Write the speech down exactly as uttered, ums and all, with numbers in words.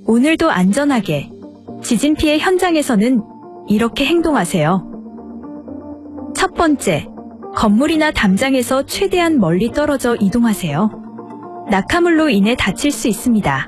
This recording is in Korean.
오늘도 안전하게 지진 피해 현장에서는 이렇게 행동하세요. 첫 번째, 건물이나 담장에서 최대한 멀리 떨어져 이동하세요. 낙하물로 인해 다칠 수 있습니다.